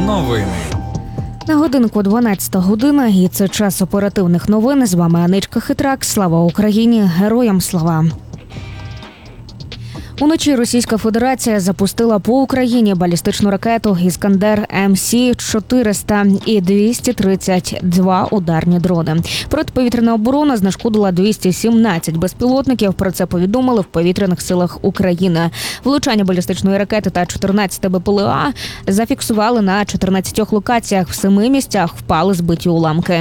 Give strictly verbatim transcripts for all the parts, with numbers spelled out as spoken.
Новини. На годинку дванадцята година, і це час оперативних новин. З вами Аничка Хитрак. Слава Україні! Героям слава! Уночі Російська Федерація запустила по Україні балістичну ракету «Іскандер Ем Сі чотириста» і двісті тридцять два ударні дрони. Протиповітряна оборона знешкодила двісті сімнадцять безпілотників. Про це повідомили в повітряних силах України. Влучання балістичної ракети та чотирнадцять Бе Пе Ел А зафіксували на чотирнадцятьох локаціях. В семи місцях впали збиті уламки.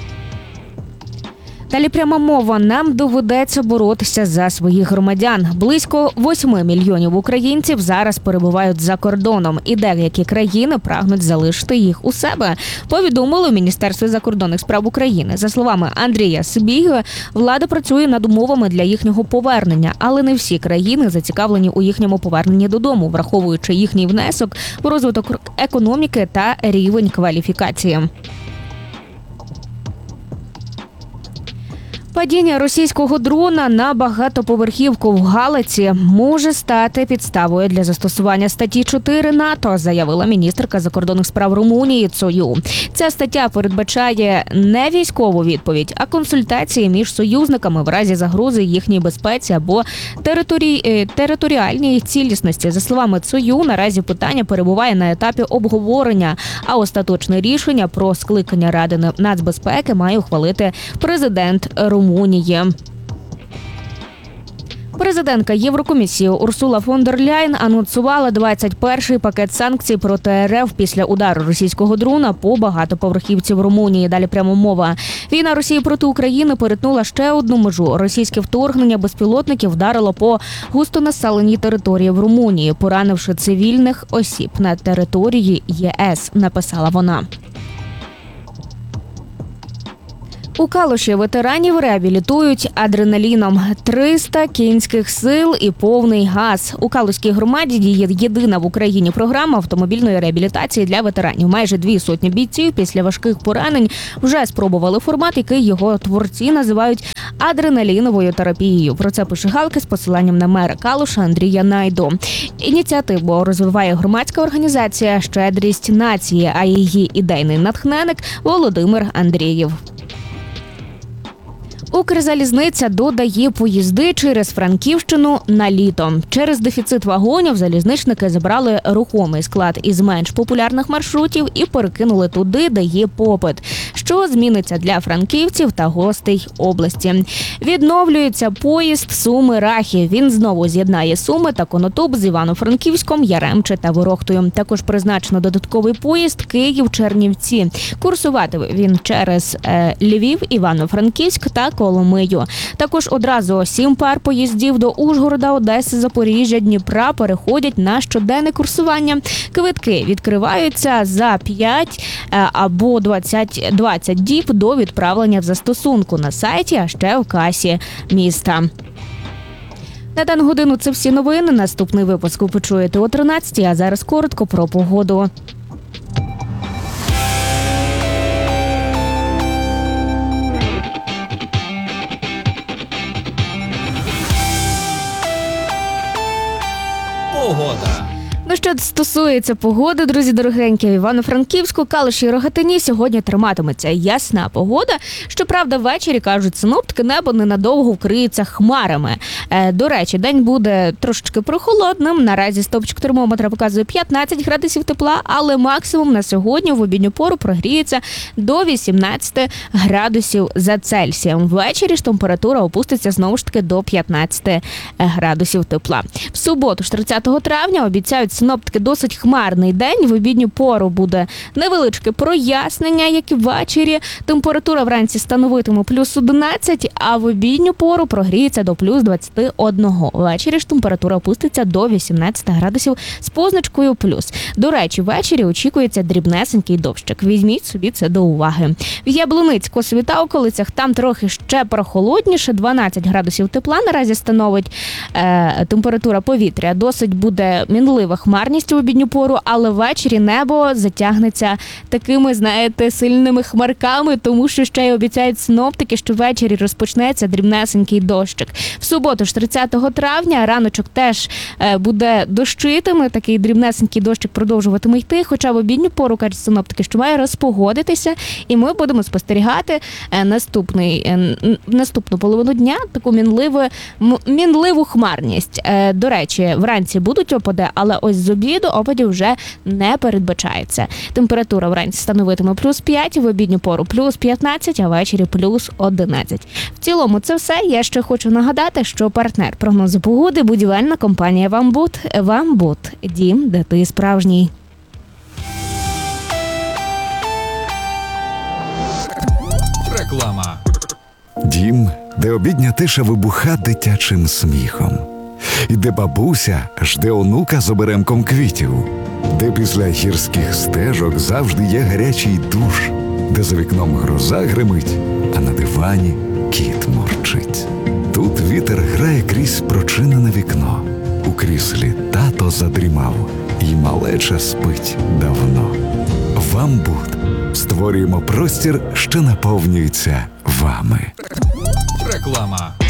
Далі пряма мова. Нам доведеться боротися за своїх громадян. Близько восьми мільйонів українців зараз перебувають за кордоном. І деякі країни прагнуть залишити їх у себе, повідомили в Міністерстві закордонних справ України. За словами Андрія Сибіги, влада працює над умовами для їхнього повернення, але не всі країни зацікавлені у їхньому поверненні додому, враховуючи їхній внесок в розвиток економіки та рівень кваліфікації. Падіння російського дрона на багатоповерхівку в Галиці може стати підставою для застосування статті чотири НАТО, заявила міністерка закордонних справ Румунії Цою. Ця стаття передбачає не військову відповідь, а консультації між союзниками в разі загрози їхній безпеці або територі... територіальній цілісності. За словами Цою, наразі питання перебуває на етапі обговорення, а остаточне рішення про скликання Ради нацбезпеки має ухвалити президент Румунії. Румунії. Президентка Єврокомісії Урсула фон дер Ляйн анонсувала двадцять перший пакет санкцій проти Ер Еф після удару російського дрона по багатоповерхівці в Румунії. Далі прямо мова. Війна Росії проти України перетнула ще одну межу. Російське вторгнення безпілотників вдарило по густонаселеній території в Румунії, поранивши цивільних осіб на території Є Ес, написала вона. У Калуші ветеранів реабілітують адреналіном. триста кінських сил і повний газ. У Калуській громаді діє єдина в Україні програма автомобільної реабілітації для ветеранів. Майже дві сотні бійців після важких поранень вже спробували формат, який його творці називають адреналіновою терапією. Про це пише Галки з посиланням на мера Калуша Андрія Найду. Ініціативу розвиває громадська організація «Щедрість нації», а її ідейний натхненник Володимир Андрієв. Укрзалізниця додає поїзди через Франківщину на літо. Через дефіцит вагонів залізничники забрали рухомий склад із менш популярних маршрутів і перекинули туди, де є попит, що зміниться для франківців та гостей області. Відновлюється поїзд Суми-Рахів. Він знову з'єднає Суми та Конотоп з Івано-Франківськом, Яремче та Ворохтою. Також призначено додатковий поїзд Київ-Чернівці. Курсуватиме він через е, Львів, Івано-Франківськ та Коломию. Також одразу сім пар поїздів до Ужгорода, Одеси, Запоріжжя, Дніпра переходять на щоденне курсування. Квитки відкриваються за п'ять або двадцять, двадцять діб до відправлення в застосунку на сайті, а ще в касі міста. На дану годину це всі новини. Наступний випуск ви почуєте о тринадцятій, а зараз коротко про погоду. Погода. Ну, що стосується погоди, друзі дорогенькі, в Івано-Франківську, Калуші і Рогатині сьогодні триматиметься ясна погода. Щоправда, ввечері, кажуть синоптики, небо ненадовго вкриється хмарами. Е, до речі, день буде трошечки прохолодним. Наразі стовпчик термометра показує п'ятнадцять градусів тепла, але максимум на сьогодні в обідню пору прогріється до вісімнадцяти градусів за Цельсієм. Ввечері ж температура опуститься знову ж таки до п'ятнадцяти градусів тепла. В суботу, тридцятого травня, обіцяють синоптики досить хмарний день. В обідню пору буде невеличке прояснення, як і ввечері. Температура вранці становитиме плюс одинадцять, а в обідню пору прогріється до плюс двадцяти одного. Ввечері ж температура опуститься до вісімнадцяти градусів з позначкою плюс. До речі, ввечері очікується дрібнесенький дощик. Візьміть собі це до уваги. В Яблуниць, Косові та околицях там трохи ще прохолодніше. дванадцять градусів тепла наразі становить е, температура повітря. Досить буде мінлива хмарність хмарністю в обідню пору, але ввечері небо затягнеться такими, знаєте, сильними хмарками, тому що ще й обіцяють синоптики, що ввечері розпочнеться дрібнесенький дощик. В суботу ж тридцятого травня раночок теж е, буде дощитиме, такий дрібнесенький дощик продовжуватиме йти, хоча в обідню пору, кажуть синоптики, що має розпогодитися, і ми будемо спостерігати е, наступний, е, наступну половину дня таку мінливу, м- мінливу хмарність. Е, до речі, вранці будуть опади, але ось з обіду опадів вже не передбачається. Температура вранці становитиме плюс п'ять, в обідню пору плюс п'ятнадцять, а ввечері плюс одинадцять. В цілому це все. Я ще хочу нагадати, що партнер прогнозу погоди – будівельна компанія «Вамбут». «Вамбут» – дім, де ти справжній. Реклама. Дім, де обідня тиша вибуха дитячим сміхом. І де бабуся жде онука з оберемком квітів. Де після гірських стежок завжди є гарячий душ. Де за вікном гроза гримить, а на дивані кіт мурчить. Тут вітер грає крізь прочинене вікно. У кріслі тато задрімав, і малеча спить давно. «Вамбут» створюємо простір, що наповнюється вами. Реклама.